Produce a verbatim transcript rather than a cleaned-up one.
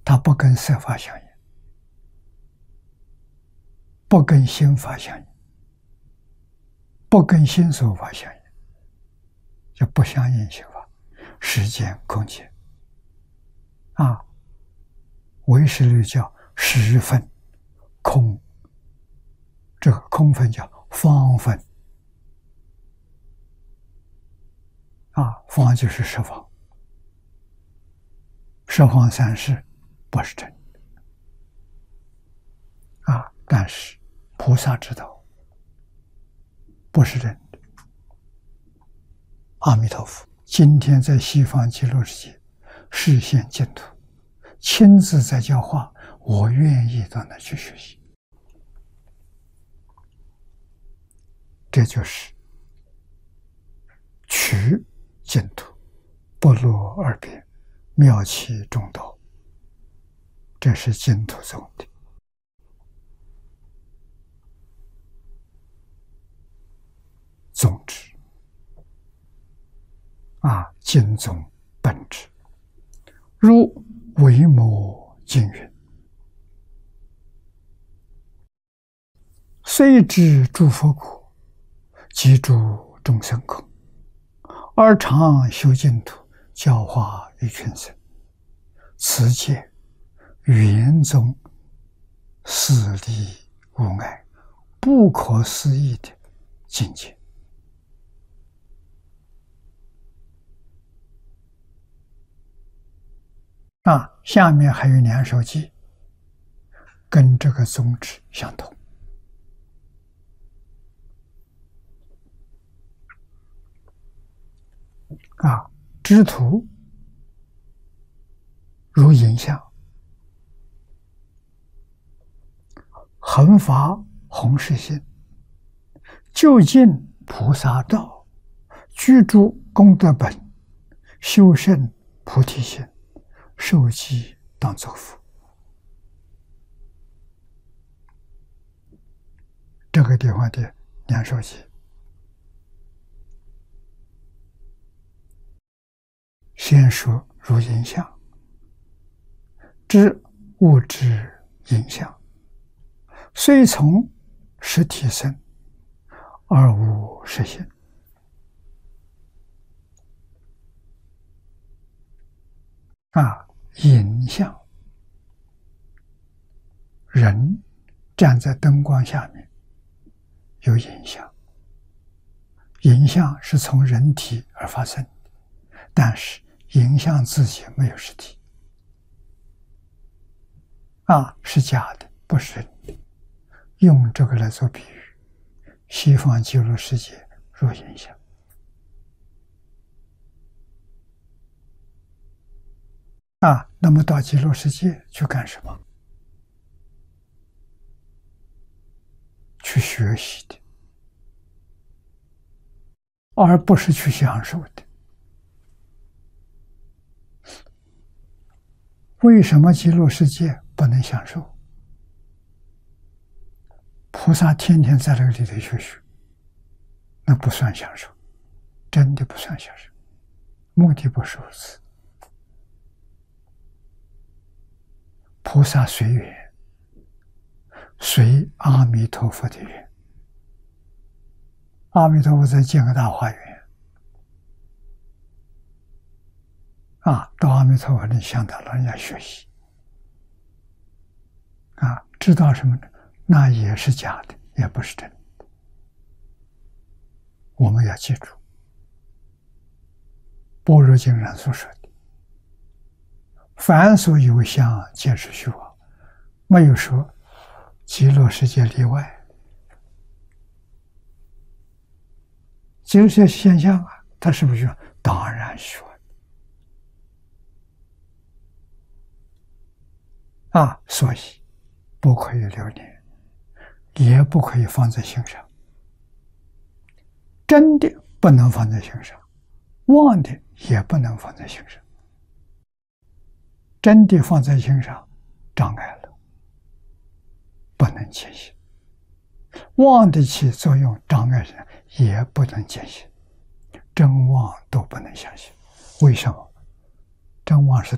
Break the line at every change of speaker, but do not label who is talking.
它不跟色法相应，不跟心法相应，不跟心所法相应，就不相应心法。时间、空间啊，唯识律叫时分空，这个空分叫方分啊，方就是十方，十方三世不是真的啊，但是菩萨知道不是真的。阿弥陀佛今天在西方极乐世界示现净土，亲自在教化，我愿意到那去学习。这就是取净土，不落二边，妙其中道，这是净土宗的宗旨啊，净宗本质。如维摩经云：虽知诸佛国，即诸众生空，而常修净土，教化一群生。此界圆宗四力无碍，不可思议的境界。啊，下面还有两首偈，跟这个宗旨相同。啊，知途如影像，恒发弘誓心，究竟菩萨道，居住功德本，修胜菩提心，受记当作福。这个地方的两首偈，先说如影像，知物质影像，虽从实体生，而无实性。啊，影像，人站在灯光下面，有影像，影像是从人体而发生的，但是影像自己没有实体，啊，是假的，不是真的。用这个来做比喻，西方极乐世界如影像。啊，那么到极乐世界去干什么？去学习的，而不是去享受的。为什么极乐世界不能享受？菩萨天天在这个里头学习，那不算享受，真的不算享受，目的不是如此。菩萨随缘，随阿弥陀佛的缘。阿弥陀佛在建个大花园，啊，到阿弥陀佛能向他老人家学习，啊，知道什么呢？那也是假的，也不是真的。我们要记住，《般若经》上所说的，凡所有相，皆是虚妄，没有说极乐世界例外。极乐世界现象啊，它是不是虚妄？当然虚妄啊，所以不可以留念，也不可以放在心上。真的不能放在心上，妄的也不能放在心上。真的放在心上，障碍了，不能见性；妄的起作用，障碍人，也不能见性。真妄都不能相信。为什么？真妄是